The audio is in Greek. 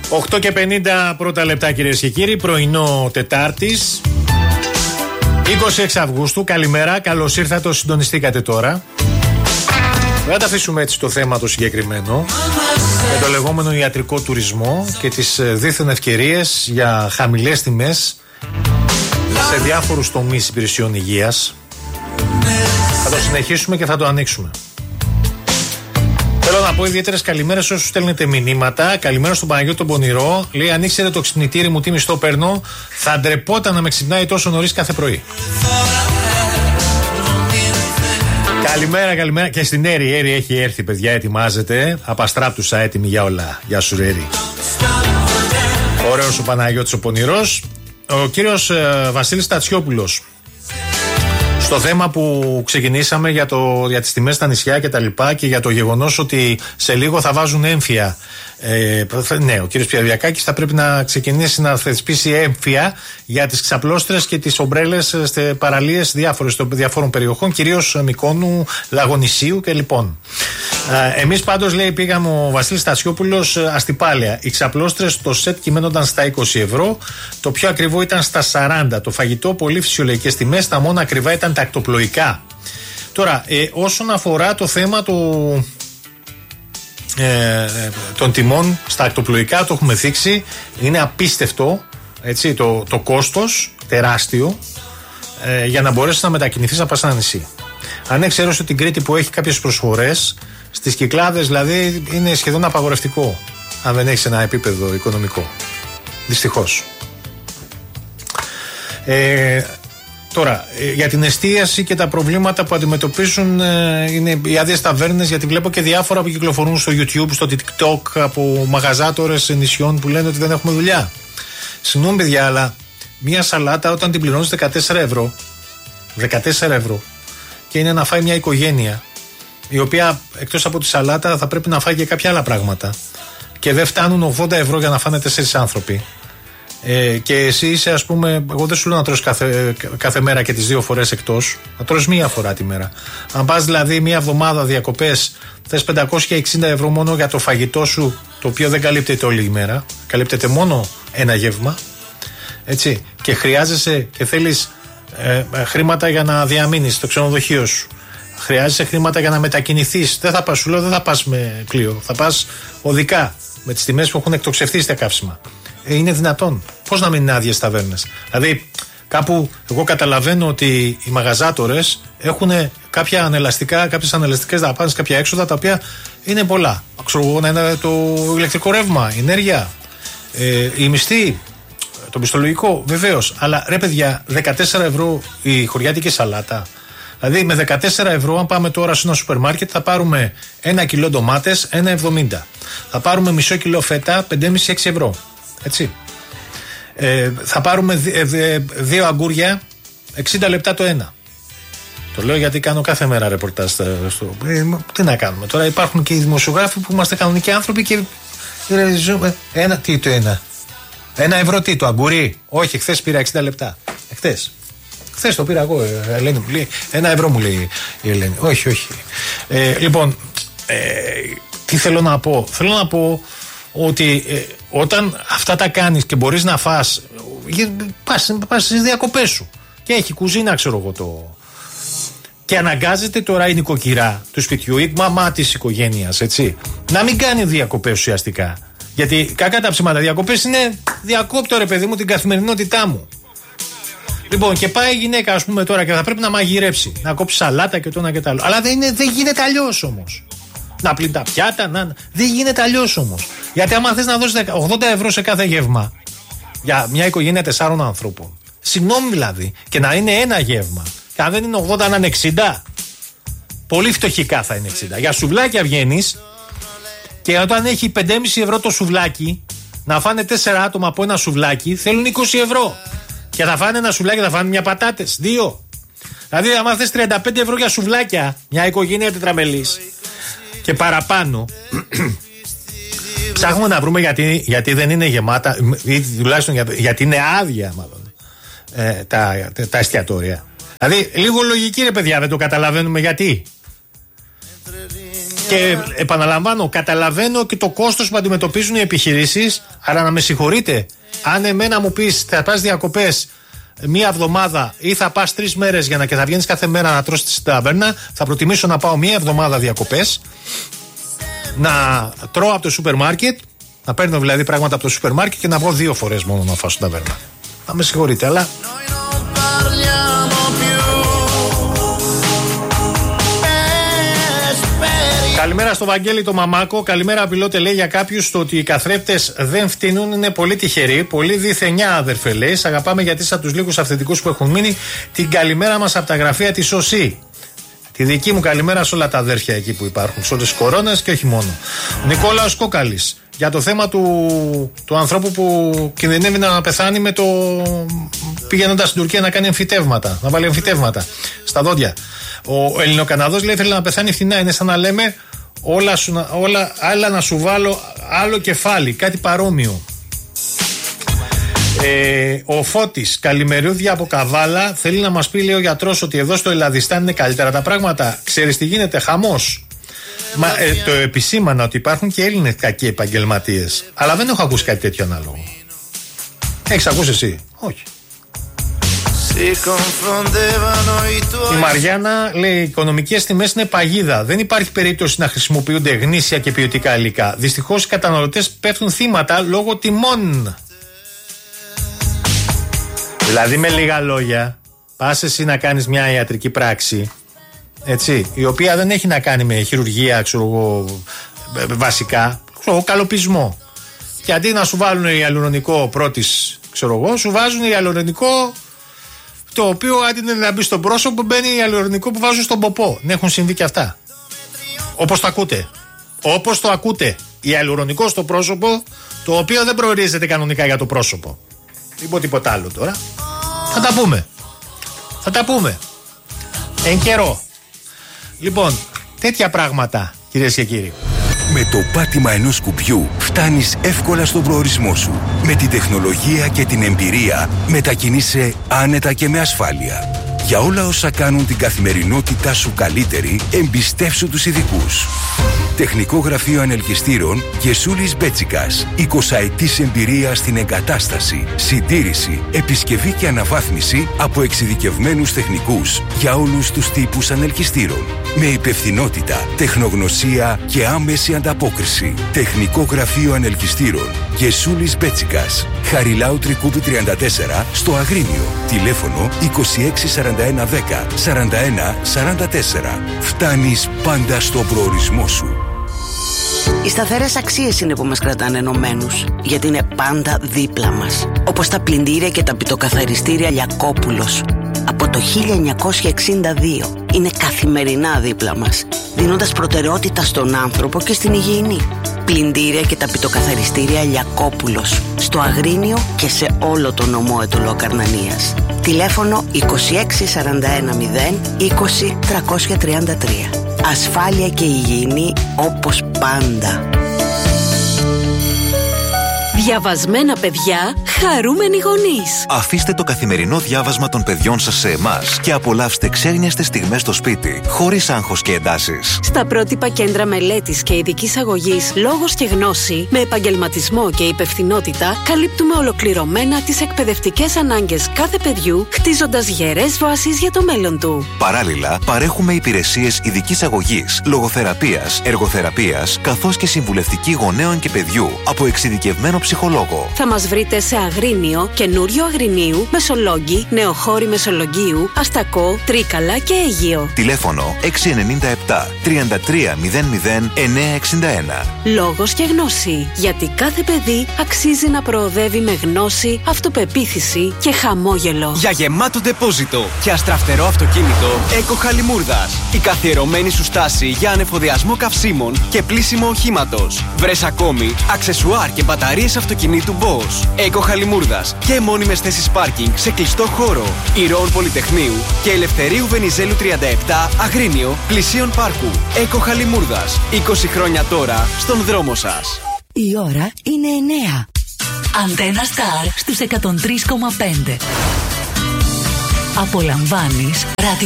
8 και 50 πρώτα λεπτά, κυρίες και κύριοι. Πρωινό Τετάρτης 26 Αυγούστου. Καλημέρα, καλώς ήρθατε, συντονιστήκατε τώρα. Δεν θα τα αφήσουμε έτσι το θέμα το συγκεκριμένο, με το λεγόμενο ιατρικό τουρισμό και τις δίθεν ευκαιρίες για χαμηλές τιμές σε διάφορους τομείς υπηρεσιών υγείας. Θα το συνεχίσουμε και θα το ανοίξουμε. Θέλω να πω ιδιαίτερες καλημέρες σε όσους στέλνετε μηνύματα. Καλημέρα στον Παναγιώτη τον Πονηρό. Λέει: αν ήξερε το ξυπνητήρι μου τι μισθό παίρνω, θα ντρεπόταν να με ξυπνάει τόσο νωρίς κάθε πρωί. Καλημέρα, καλημέρα. Και στην Έρη. Η Έρη έχει έρθει, παιδιά, ετοιμάζεται. Απαστράπτουσα, έτοιμη για όλα. Γεια σου, Έρη. Ωραίος ο Παναγιώτης ο Πονηρός. Ο κύριος Βασίλης Τατσιόπουλος. Στο θέμα που ξεκινήσαμε για τις τιμές στα νησιά και τα λοιπά και για το γεγονός ότι σε λίγο θα βάζουν έμφυα. Ναι, ο κύριος Πιαδιακάκης θα πρέπει να ξεκινήσει να θεσπίσει έμφυα για τις ξαπλώστρες και τις ομπρέλες σε παραλίες διαφόρων περιοχών, κυρίως Μυκόνου, Λαγονησίου και λοιπόν. Εμείς πάντως, λέει, πήγαμε ο Βασίλης Στασιόπουλος Αστυπάλαια. Οι ξαπλώστρες στο σετ κυμαίνονταν στα 20 ευρώ, το πιο ακριβό ήταν στα 40. Το φαγητό πολύ φυσιολογικές τιμές, τα μόνα ακριβά ήταν τα ακτοπλοϊκά. Τώρα, όσον αφορά το θέμα των τιμών στα ακτοπλοϊκά, το έχουμε θίξει. Είναι απίστευτο, έτσι, το κόστος τεράστιο για να μπορέσεις να μετακινηθείς να πας σε ένα νησί. Αν εξαιρέσω την Κρήτη που έχει κάποιες προσφορές, στις Κυκλάδες δηλαδή είναι σχεδόν απαγορευτικό αν δεν έχεις ένα επίπεδο οικονομικό. Δυστυχώς. Τώρα, για την εστίαση και τα προβλήματα που αντιμετωπίζουν είναι οι άδειες ταβέρνες, γιατί βλέπω και διάφορα που κυκλοφορούν στο YouTube, στο TikTok από μαγαζάτορες νησιών που λένε ότι δεν έχουμε δουλειά. Συγγνώμη, παιδιά, αλλά μία σαλάτα όταν την πληρώνεις 14 ευρώ και είναι να φάει μια οικογένεια η οποία εκτός από τη σαλάτα θα πρέπει να φάει και κάποια άλλα πράγματα και δεν φτάνουν 80 ευρώ για να φάνε 4 άνθρωποι. Και εσύ είσαι, ας πούμε, εγώ δεν σου λέω να τρως κάθε μέρα και τις 2 φορές εκτός, να τρως μία φορά τη μέρα. Αν πας δηλαδή μία εβδομάδα διακοπές, θες 560 ευρώ μόνο για το φαγητό σου, το οποίο δεν καλύπτεται όλη η μέρα, καλύπτεται μόνο ένα γεύμα, έτσι, και χρειάζεσαι και θέλεις χρήματα για να διαμείνεις στο ξενοδοχείο σου, χρειάζεσαι χρήματα για να μετακινηθείς. Δεν θα πας, σου λέω, δεν θα πας με πλοίο, θα πας οδικά με τις τιμές που έχουν εκτοξευθεί στα καύσιμα. Είναι δυνατόν? Πώς να μην είναι άδειες ταβέρνες? Δηλαδή, κάπου εγώ καταλαβαίνω ότι οι μαγαζάτορες έχουν κάποιες ανελαστικές δαπάνες, κάποια έξοδα τα οποία είναι πολλά. Ξέρω εγώ, να είναι το ηλεκτρικό ρεύμα, η ενέργεια, η μισθή, το μισθολογικό, βεβαίως. Αλλά ρε παιδιά, 14 ευρώ η χωριάτικη σαλάτα. Δηλαδή, με 14 ευρώ, αν πάμε τώρα σε ένα σούπερ μάρκετ, θα πάρουμε 1 κιλό ντομάτες, 1,70. Θα πάρουμε μισό κιλό φέτα, 5,5-6 ευρώ. Έτσι. Θα πάρουμε 2 αγκούρια, 60 λεπτά το ένα. Το λέω γιατί κάνω κάθε μέρα ρεπορτάζ τι να κάνουμε τώρα? Υπάρχουν και οι δημοσιογράφοι που είμαστε κανονικοί άνθρωποι και τι το ένα? 1 ευρώ τι το αγκουρί? Όχι, χθες πήρα 60 λεπτά. Χθες το πήρα εγώ, Ελένη μου λέει 1 ευρώ, μου λέει η Ελένη. Όχι. Λοιπόν, τι θέλω να πω? Θέλω να πω ότι όταν αυτά τα κάνεις και μπορείς να φας, πας στις διακοπές σου και έχει κουζίνα, ξέρω εγώ, και αναγκάζεται τώρα η νοικοκυρά του σπιτιού ή η μαμά της οικογένειας, έτσι, να μην κάνει διακοπές ουσιαστικά. Γιατί κακά τα ψήματα, διακοπές είναι διακόπτω, ρε παιδί μου, την καθημερινότητά μου. Λοιπόν, και πάει η γυναίκα, ας πούμε, τώρα και θα πρέπει να μαγειρέψει, να κόψει σαλάτα και το ένα και το άλλο. Αλλά δεν γίνεται αλλιώς όμως. Να πλύνει τα πιάτα, δεν γίνεται αλλιώς όμως. Γιατί άμα θες να δώσεις 80 ευρώ σε κάθε γεύμα για μια οικογένεια 4 ανθρώπων, συγγνώμη δηλαδή, και να είναι ένα γεύμα, και αν δεν είναι 80 να είναι 60, πολύ φτωχικά θα είναι 60. Για σουβλάκια βγαίνεις και όταν έχει 5,5 ευρώ το σουβλάκι, να φάνε 4 άτομα από ένα σουβλάκι, θέλουν 20 ευρώ. Και θα φάνε ένα σουβλάκι, θα φάνε μια πατάτες, 2. Δηλαδή, άμα θες 35 ευρώ για σουβλάκια, μια οικογένεια τετραμελής και παραπάνω, ψάχνουμε να βρούμε γιατί δεν είναι γεμάτα, ή τουλάχιστον γιατί είναι άδεια, μάλλον, τα εστιατόρια. Δηλαδή, λίγο λογική, ρε παιδιά, δεν το καταλαβαίνουμε γιατί. Και επαναλαμβάνω, καταλαβαίνω και το κόστος που αντιμετωπίζουν οι επιχειρήσεις, αλλά να με συγχωρείτε, αν εμένα μου πεις θα πας διακοπές μία εβδομάδα ή θα πας 3 μέρες και θα βγαίνεις κάθε μέρα να τρως στην ταβέρνα, θα προτιμήσω να πάω μία εβδομάδα διακοπές, να τρώω από το σούπερ μάρκετ, να παίρνω δηλαδή πράγματα από το σούπερ μάρκετ και να βγω 2 φορές μόνο να φάω στην ταβέρνα. Να με συγχωρείτε, αλλά. Καλημέρα στο Βαγγέλη το Μαμάκο. Καλημέρα, πιλότε, λέει για κάποιους το ότι οι καθρέφτες δεν φτύνουν. Είναι πολύ τυχεροί. Πολύ διθενιά, αδερφέ, λέει. Σ' αγαπάμε γιατί είσαι από τους λίγους αυθεντικούς που έχουν μείνει. Την καλημέρα μας από τα γραφεία της ΟΣΥ. Τη δική μου καλημέρα σε όλα τα αδέρφια εκεί που υπάρχουν. Σε όλες τις κορώνες και όχι μόνο. Ο Νικόλαος Κόκαλης. Για το θέμα του ανθρώπου που κινδυνεύει να πεθάνει με το. Πηγαίνοντας στην Τουρκία να κάνει εμφυτεύματα. Να βάλει εμφυτεύματα στα δόντια. Ο Ελληνοκαναδός λέει θέλει να πεθάνει φθηνά. Είναι σαν να λέμε άλλα να σου βάλω άλλο κεφάλι. Κάτι παρόμοιο. Ο Φώτης Καλημερούδια από Καβάλα θέλει να μας πει, λέει ο γιατρός, ότι εδώ στο Ελλαδιστάν είναι καλύτερα τα πράγματα. Ξέρεις τι γίνεται, χαμός. Το επισήμανα ότι υπάρχουν και Έλληνες κακοί επαγγελματίες. Αλλά δεν έχω ακούσει κάτι τέτοιο ανάλογο. Έχεις ακούσει εσύ? Όχι. Η Μαριάννα λέει: οι οικονομικές τιμές είναι παγίδα. Δεν υπάρχει περίπτωση να χρησιμοποιούνται γνήσια και ποιοτικά υλικά. Δυστυχώς οι καταναλωτές πέφτουν θύματα λόγω τιμών. Δηλαδή, με λίγα λόγια, πας εσύ να κάνεις μια ιατρική πράξη, έτσι, η οποία δεν έχει να κάνει με χειρουργία, ξέρω εγώ, βασικά, καλοπισμό. Και αντί να σου βάλουν ιαλουρονικό πρώτης, ξέρω εγώ, σου βάζουν ιαλουρονικό, το οποίο αντί να μπει στο πρόσωπο, μπαίνει ιαλουρονικό που βάζουν στον ποπό. Δεν έχουν συμβεί και αυτά. Όπως το ακούτε. Όπως το ακούτε. Ιαλουρονικό στο πρόσωπο, το οποίο δεν προορίζεται κανονικά για το πρόσωπο. Δεν πω τίποτα άλλο τώρα. Θα τα πούμε. Εν καιρό. Λοιπόν, τέτοια πράγματα, κυρίες και κύριοι. Με το πάτημα ενός σκουπιού φτάνεις εύκολα στον προορισμό σου. Με την τεχνολογία και την εμπειρία μετακινείσαι άνετα και με ασφάλεια. Για όλα όσα κάνουν την καθημερινότητά σου καλύτερη, εμπιστεύσου τους ειδικούς. Τεχνικό Γραφείο Ανελκυστήρων Γεσούλης Μπέτσικας. 20ετής εμπειρία στην εγκατάσταση, συντήρηση, επισκευή και αναβάθμιση από εξειδικευμένους τεχνικούς για όλους τους τύπους ανελκυστήρων. Με υπευθυνότητα, τεχνογνωσία και άμεση ανταπόκριση. Τεχνικό Γραφείο Ανελκυστήρων Γεσούλης Μπέτσικας. Χαριλάου Τρικούπη 34 στο Αγρίνιο. Τηλέφωνο 2641 10 41 44. Φτάνεις πάντα στον προορισμό σου. Οι σταθερές αξίες είναι που μας κρατάνε ενωμένους, γιατί είναι πάντα δίπλα μας. Όπως τα πλυντήρια και τα πιτοκαθαριστήρια Λιακόπουλος. Από το 1962 είναι καθημερινά δίπλα μας, δίνοντας προτεραιότητα στον άνθρωπο και στην υγιεινή. Πλυντήρια και τα πιτοκαθαριστήρια Λιακόπουλος, στο Αγρίνιο και σε όλο το νομό Αιτωλό-Καρνανίας. Τηλέφωνο 2641 0 20 333. Ασφάλεια και υγιεινή όπως πάντα. Διαβασμένα παιδιά, χαρούμενοι γονείς. Αφήστε το καθημερινό διάβασμα των παιδιών σας σε εμάς και απολαύστε ξένιαστες στιγμές στο σπίτι, χωρίς άγχος και εντάσεις. Στα πρότυπα κέντρα μελέτης και ειδικής αγωγής Λόγος και Γνώση, με επαγγελματισμό και υπευθυνότητα, καλύπτουμε ολοκληρωμένα τις εκπαιδευτικές ανάγκες κάθε παιδιού, χτίζοντας γερές βάσεις για το μέλλον του. Παράλληλα, παρέχουμε υπηρεσίες ειδικής αγωγής, λογοθεραπείας, εργοθεραπείας, καθώς και συμβουλευτική γονέων και παιδιού από εξειδικευμένο ψυχολόγο. Θα μας βρείτε σε Αγρίνιο, Καινούριο Αγρινίου, Μεσολόγγι, Νεοχώρη Μεσολογγίου, Αστακό, Τρίκαλα και Αίγυο. Τηλέφωνο 697 33 00 961. Λόγος και Γνώση. Γιατί κάθε παιδί αξίζει να προοδεύει με γνώση, αυτοπεποίθηση και χαμόγελο. Για γεμάτο ντεπόζιτο και αστραφτερό αυτοκίνητο, Έκο Χαλιμούρδας. Η καθιερωμένη σου στάση για ανεφοδιασμό καυσίμων και πλύσιμο οχήματος. Βρες ακόμη αξεσουάρ και μπαταρίες αυτοκινήτου Bosch. Έκο Χαλιμούρδας και μόνιμες θέσεις πάρκινγκ σε κλειστό χώρο. Ηρώων Πολυτεχνείου και Ελευθερίου Βενιζέλου 37 Αγρίνιο πλησίων πάρκου. Έκο Χαλιμούρδας. 20 χρόνια τώρα στον δρόμο σας. Η ώρα είναι 9. Αντένα Star στους 103,5. Απολαμβάνεις